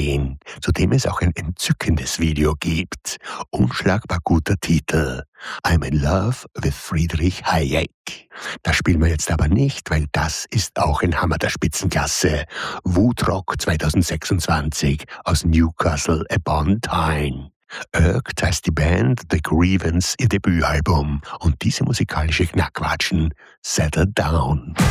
stehen, zu dem es auch ein entzückendes Video gibt. Unschlagbar guter Titel. I'm in Love with Friedrich Hayek. Das spielen wir jetzt aber nicht, weil das ist auch ein Hammer der Spitzenklasse. Wootrock 2026 aus Newcastle upon Tyne. Irked heißt die Band, The Grievance ihr Debütalbum und diese musikalische Knackwatschen Settle Down.